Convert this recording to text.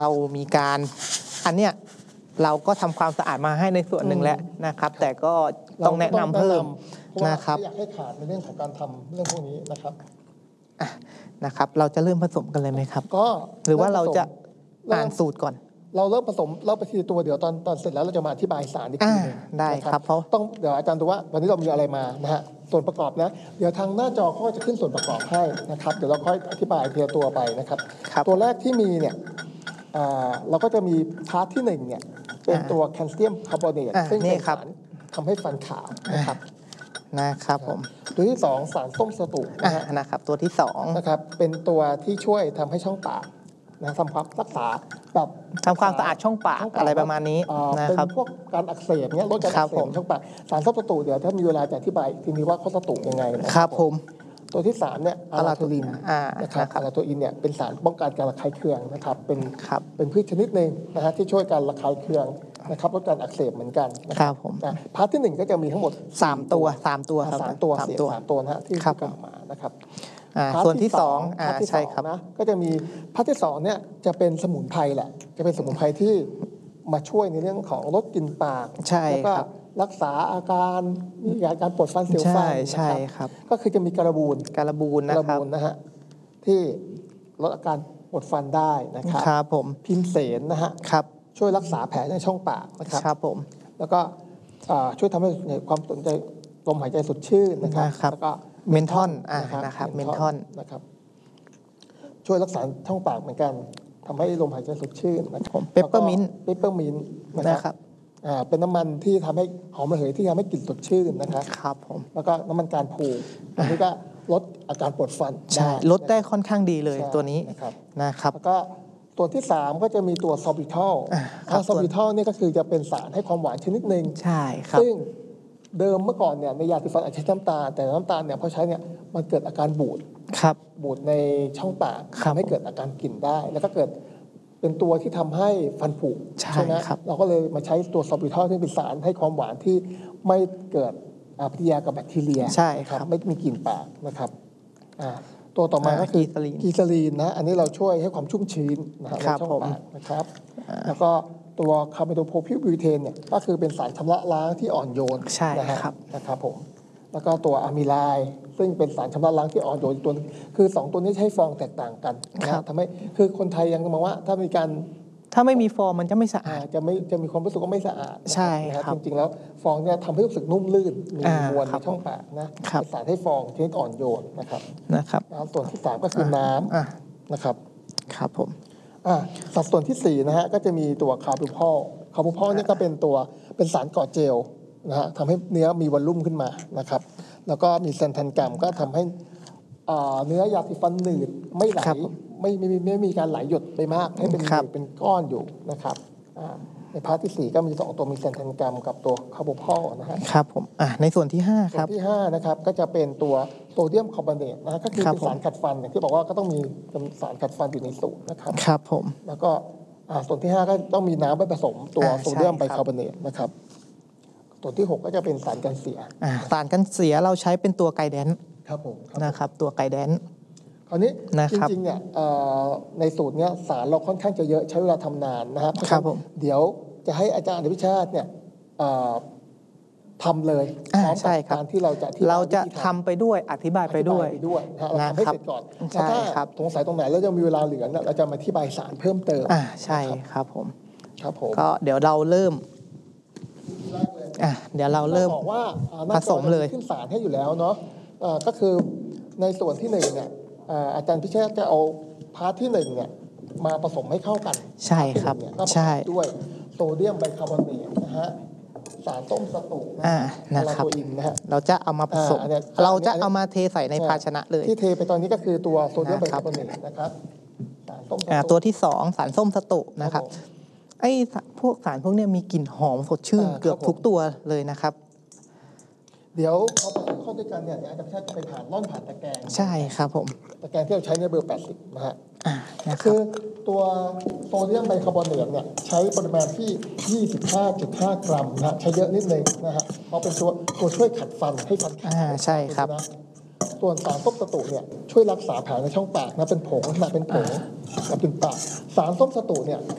เรามีการอันเนี้ยเราก็ทำความสะอาดมาให้ในส่วนหนึ่งแล้วนะครับ แต่ก็ต้องแนะนำเพิ่มนะครับอยากให้ขาดในเรื่องของการทำเรื่องพวกนี้นะครับนะครับ เราจะเริ่มผสมกันเลยไหมครับก็หรือว่าเราจะอ่านสูตรก่อนเราเริ่มผสมเราไปทีละตัวเดี๋ยวตอนเสร็จแล้วเราจะมาอธิบายสารอีกทีนึงได้ครับเพราะต้องเดี๋ยวอาจารย์ดูว่าวันนี้เรามีอะไรมานะฮะส่วนประกอบนะเดี๋ยวทางหน้าจอก็จะขึ้นส่วนประกอบให้นะครับเดี๋ยวเราค่อยอธิบายทีละตัวไปนะครับตัวแรกที่มีเนี่ยเราก็จะมีพาร์ทที่1เนี่ยเป็นตัวแคลเซียมคาร์บอเนตซึ่งเป็นสารทำให้ฟันขาวนะครับผมตัวที่2สารส้มสตุนะครับตัวที่2 นะครับเป็นตัวที่ช่วยทำให้ช่องปากนะทำความรักษาแบบทำความสะอาดช่องปากอะไรประมาณนี้นะครับเป็นพวกการอักเสบเนี้ยลดการอักเสบช่องปากสารส้มสตุเดี๋ยวถ้ามีเวลาจะอธิบายทีนี้ว่าเขาสตุยังไงนะครับผมตัวที่3เนี่ยอะลาโทลินนะครับอะลาโทอินเนี่ยเป็นสารป้องกันการระคายเคืองนะครับเป็นพืชชนิดหนึ่งนะฮะที่ช่วยการระคายเคืองนะครับลดการอักเสบเหมือนกันนะครับผมพาร์ทที่1ก็จะมีทั้งหมด 3ตัวครับ 3ตัวนะฮะที่กล่าวมานะครับส่วนที่2ใช่ครับนะก็จะมีพาร์ทที่2เนี่ยจะเป็นสมุนไพรแหละจะเป็นสมุนไพรที่มาช่วยในเรื่องของลดกลิ่นปากแล้วก็รักษาอาการมีอาการปวดฟันเสียวฟันใช่ครับก็คือจะมีการบูนนะฮะที่ลดอาการปวดฟันได้นะครับครับผมพิมเสนนะฮะช่วยรักษาแผลในช่องปากนะครับครับผมแล้วก็ช่วยทำให้ความสนใจลมหายใจสดชื่นนะครับแล้วก็เมนทอนนะครับเมนทอนนะครับช่วยรักษาช่องปากเหมือนกันทำให้ลมหายใจสดชื่นนะครับเปปเปอร์มินต์นะครับเป็นน้ำมันที่ทำให้หอมระเหยที่ทำให้กลิ่นสดชื่นนะครับครับผมแล้วก็น้ำมันการพูอันนี้ก็ลดอาการปวดฟันลดได้ค่อนข้างดีเลยตัวนี้นะครับแล้วก็ตัวที่3ก็จะมีตัวซอบิทอลซอบิทอลนี่ก็คือจะเป็นสารให้ความหวานชนิดหนึ่งใช่ครับซึ่งเดิมเมื่อก่อนเนี่ยในยาสีฟันอาจจะใช้น้ำตาลแต่น้ำตาลเนี่ยพอใช้เนี่ยมันเกิดอาการบูดในช่องปากทำให้เกิดอาการกลิ่นได้แล้วก็เกิดเป็นตัวที่ทำให้ฟันผุใช่ไหมเราก็เลยมาใช้ตัวซอบิทอลที่เป็นสารให้ความหวานที่ไม่เกิดปฏิกิริยากับแบคทีเรียใช่ครับไม่มีกลิ่นปากนะครับตัวต่อมาก็คือกีซาลีนนะอันนี้เราช่วยให้ความชุ่มชื้นในช่องปากนะครับแล้วก็ตัวคาร์เมโทโพพิลบิวเทนเนี่ยก็คือเป็นสารชำระล้างที่อ่อนโยนนะครับผมแล้วก็ตัวอะมิไลด์ซึ่งเป็นสารชำระล้างที่อ่อนโยนตัวคือ2ตัวนี้ใช้ฟองแตกต่างกันนะทำให้คือคนไทยยังมองว่าถ้าไม่มีฟองมันจะไม่สะอาดจะมีความรู้สึกว่าไม่สะอาดใช่ครับจริงๆแล้วฟองเนี่ยทำให้รู้สึกนุ่มลื่นมีมวลในช่องปากนะเป็นสารให้ฟองชนิดอ่อนโยนนะครับส่วนที่3ก็คือน้ำนะครับครับผมสัดส่วนที่4นะฮะก็จะมีตัวคาร์บูพอลนี่ก็เป็นสารก่อเจลนะฮะทำให้เนื้อมีวอลลุ่มขึ้นมานะครับแล้วก็มีเซนทันกัมก็ทำให้เนื้อยาสีฟันหนืดไม่ไหลไม่มีการไหลหยดไปมากให้เป็นก้อนอยู่นะครับในพาร์ทที่4ก็มี2ตัวมีเซนทันกัมกับตัวคาร์บูพอลนะฮะครับผมในส่วนที่5ครับส่วนที่5นะครับก็จะเป็นตัวโซเดียมคาร์บอเนตนะก็คือเป็นสารขัดฟันอย่างที่บอกว่าก็ต้องมีสารขัดฟันอยู่ในสูตรนะครับครับผมแล้วก็ส่วนที่5ก็ต้องมีน้ำไปผสมตัวโซเดียมไบคาร์บอเนตนะครับตัวที่6ก็จะเป็นสารกันเสียสารกันเสียเราใช้เป็นตัวไกแดนครับผมนะครับตัวไกแดนคราวนี้จริงๆเนี่ยในสูตรเนี้ยสารเราค่อนข้างจะเยอะใช้เวลาทำนานนะครับเดี๋ยวจะให้อาจารย์อภิชาติเนี่ยทำเลยพร้อมกับการที่เราจะทำไปด้วยอธิบายไปด้วยเราทำให้เสร็จก่อนถ้าสงสัยตรงไหนแล้วยังมีเวลาเหลือเราจะมาอธิบายสารเพิ่มเติมใช่ครับผมก็เดี๋ยวเราเริ่มบอกว่าผสมเลยขึ้นสารให้อยู่แล้วเนาะก็คือในส่วนที่1เนี่ยอาจารย์พิเชษจะเอาพาร์ทที่1เนี่ยมาผสมให้เข้ากันใช่ครับใช่ด้วยโซเดียมไบคาร์บอเนตนะฮะสารต้มสตุนะครับนะฮะเราจะเอามาผสมเราจะเอามาเทใส่ในภาชนะเลยที่เทไปตอนนี้ก็คือตัวโซเดียมไบคาร์บอเนตนะครับสารต้มตัวที่2สารส้มสตุนะครับพวกสารพวกนี้มีกลิ่นหอมสดชื่นเกือบทุกตัวเลยนะครับเดี๋ยวพอผสมเข้าด้วยกันเนี่ยอาจารย์จะไปผ่านร่อนผ่านตะแกรงใช่ครับผมตะแกรงที่เราใช้ในเบอร์80นะฮะคือตัวโซเดียมไบคาร์บอเนตเนี่ยใช้ปริมาณที่ 25.5 กรัมนะใช้เยอะนิดนึงนะฮะเพราะเป็นตัวช่วยขัดฟันให้ฟันแข็งใช่ครับส่วนสารส้มสตุเนี่ยช่วยรักษาแผลในช่องปากนะเป็นผงลักษณะเป็นผงเป็นปากสารส้มสตุเนี่ย